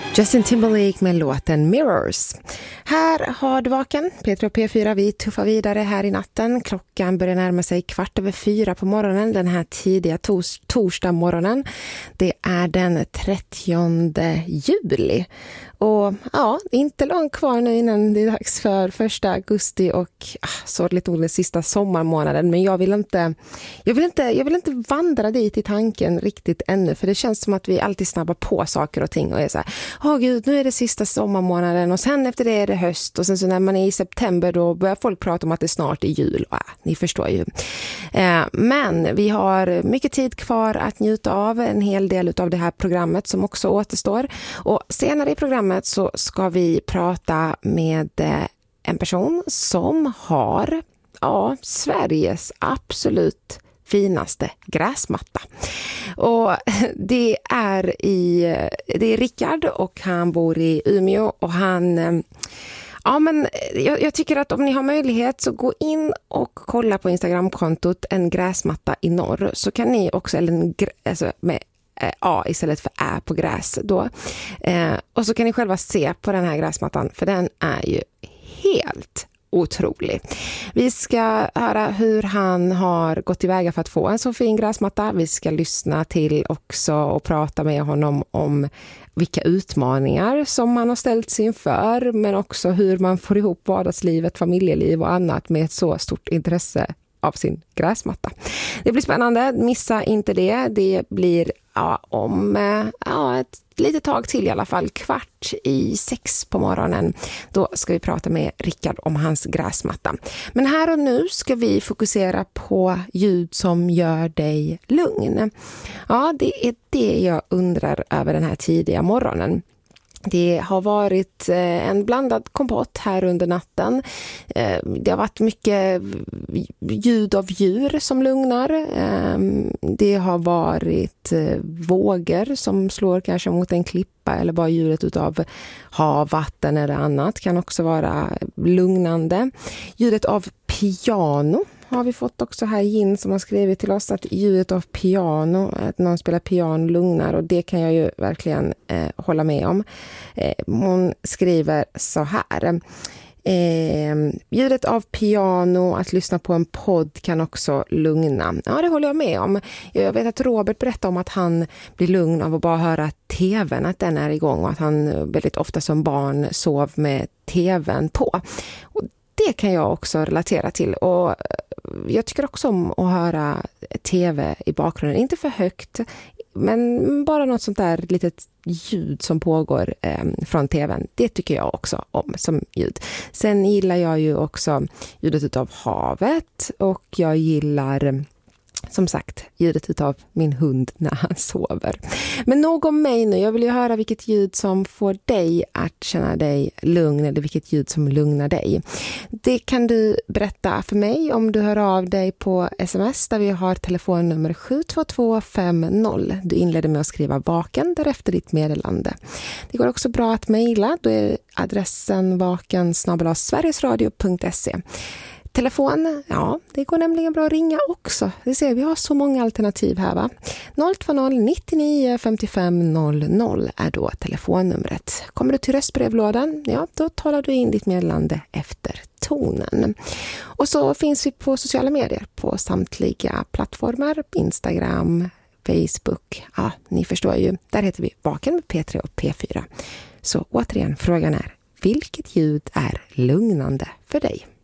Justin Timberlake med låten Mirrors. Här har du vaken. Peter och P4, vi tuffar vidare här i natten. Klockan börjar närma sig 4:15 på morgonen. Den här tidiga torsdag morgonen. Det är den 30 juli. Och ja, inte långt kvar nu innan det är dags för 1 augusti och så lite den sista sommarmånaden. Men jag vill inte vandra dit i tanken riktigt ännu. För det känns som att vi alltid snabbar på saker och ting och är så här, gud, nu är det sista sommarmånaden och sen efter det är det höst och sen så när man är i september då börjar folk prata om att det snart är jul. Ni förstår ju. Men vi har mycket tid kvar att njuta av en hel del av det här programmet som också återstår. Och senare i programmet så ska vi prata med en person som har Sveriges absolut finaste gräsmatta. Och det är Rickard och han bor i Umeå och han jag tycker att om ni har möjlighet så gå in och kolla på Instagramkontot En gräsmatta i norr, så kan ni också med A istället för Ä på gräs då. Och så kan ni själva se på den här gräsmattan, för den är ju helt otrolig. Vi ska höra hur han har gått tillväga för att få en så fin gräsmatta. Vi ska lyssna till också och prata med honom om vilka utmaningar som man har ställt sig inför, men också hur man får ihop vardagslivet, familjeliv och annat med ett så stort intresse av sin gräsmatta. Det blir spännande, missa inte det. Det blir om ett litet tag till i alla fall, 5:15 på morgonen. Då ska vi prata med Rickard om hans gräsmatta. Men här och nu ska vi fokusera på ljud som gör dig lugn. Ja, det är det jag undrar över den här tidiga morgonen. Det har varit en blandad kompott här under natten. Det har varit mycket ljud av djur som lugnar. Det har varit vågor som slår kanske mot en klippa, eller bara ljudet utav hav, vatten eller annat kan också vara lugnande. Ljudet av piano har vi fått också här in som har skrivit till oss att ljudet av piano, att någon spelar piano lugnar, och det kan jag ju verkligen hålla med om. Hon skriver så här. Ljudet av piano, att lyssna på en podd kan också lugna. Ja, det håller jag med om. Jag vet att Robert berättade om att han blir lugn av att bara höra tvn, att den är igång, och att han väldigt ofta som barn sov med tvn på. Och det kan jag också relatera till, och jag tycker också om att höra tv i bakgrunden. Inte för högt, men bara något sånt där litet ljud som pågår från tvn. Det tycker jag också om som ljud. Sen gillar jag ju också ljudet av havet, och jag gillar som sagt ljudet utav min hund när han sover. Men nog om mig nu. Jag vill ju höra vilket ljud som får dig att känna dig lugn, eller vilket ljud som lugnar dig. Det kan du berätta för mig om du hör av dig på sms där vi har telefonnummer 72250. Du inleder med att skriva vaken, därefter ditt meddelande. Det går också bra att mejla. Då är adressen vaken@sverigesradio.se. Telefon, det går nämligen bra att ringa också. Det ser vi har så många alternativ här, va? 020 99 55 00 är då telefonnumret. Kommer du till röstbrevlådan, då talar du in ditt meddelande efter tonen. Och så finns vi på sociala medier på samtliga plattformar, Instagram, Facebook. Ja, ni förstår ju. Där heter vi Vaken med P3 och P4. Så återigen, frågan är, vilket ljud är lugnande för dig?